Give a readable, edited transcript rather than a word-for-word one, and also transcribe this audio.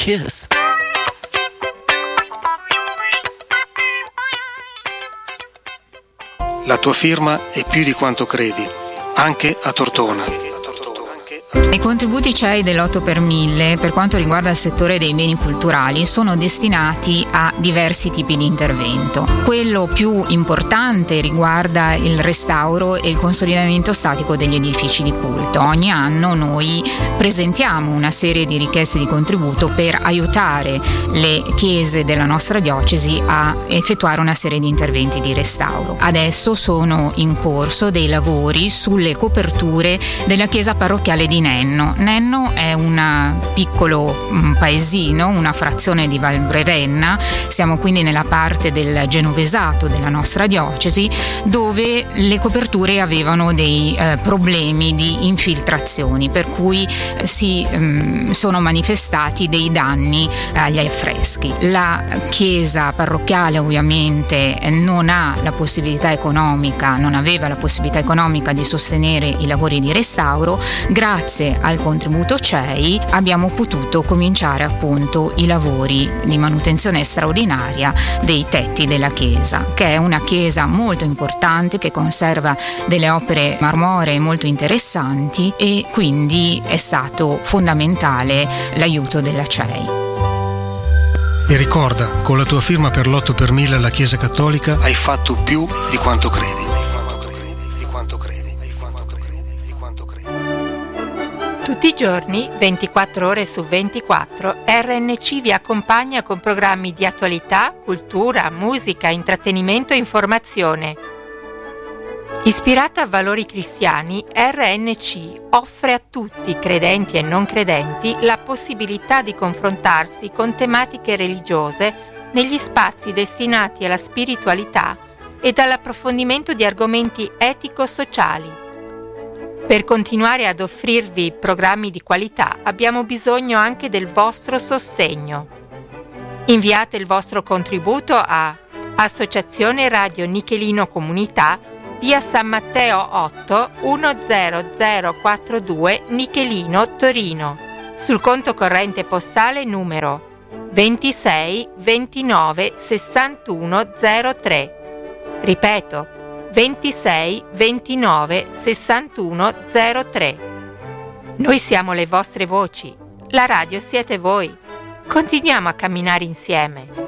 Kiss. La tua firma è più di quanto credi, anche a Tortona. I contributi CEI dell'8 per 1000 per quanto riguarda il settore dei beni culturali sono destinati a diversi tipi di intervento. Quello più importante riguarda il restauro e il consolidamento statico degli edifici di culto. Ogni anno noi presentiamo una serie di richieste di contributo per aiutare le chiese della nostra diocesi a effettuare una serie di interventi di restauro. Adesso sono in corso dei lavori sulle coperture della chiesa parrocchiale di Nenno è un piccolo paesino, una frazione di Val Brevenna, siamo quindi nella parte del genovesato della nostra diocesi, dove le coperture avevano dei problemi di infiltrazioni, per cui si sono manifestati dei danni agli affreschi. La chiesa parrocchiale ovviamente non aveva la possibilità economica di sostenere i lavori di restauro. Grazie al contributo CEI abbiamo potuto cominciare appunto i lavori di manutenzione straordinaria dei tetti della chiesa, che è una chiesa molto importante che conserva delle opere marmoree molto interessanti, e quindi è stato fondamentale l'aiuto della CEI. E ricorda, con la tua firma per l'8 per 1000 alla Chiesa Cattolica hai fatto più di quanto credi. Tutti i giorni, 24 ore su 24, RNC vi accompagna con programmi di attualità, cultura, musica, intrattenimento e informazione. Ispirata a valori cristiani, RNC offre a tutti, credenti e non credenti, la possibilità di confrontarsi con tematiche religiose negli spazi destinati alla spiritualità e all'approfondimento di argomenti etico-sociali. Per continuare ad offrirvi programmi di qualità abbiamo bisogno anche del vostro sostegno. Inviate il vostro contributo a Associazione Radio Nichelino Comunità, via San Matteo 8 10042 Nichelino, Torino, sul conto corrente postale numero 26 29 61 03. Ripeto, 26 29 61 03. Noi siamo le vostre voci, la radio siete voi. Continuiamo a camminare insieme.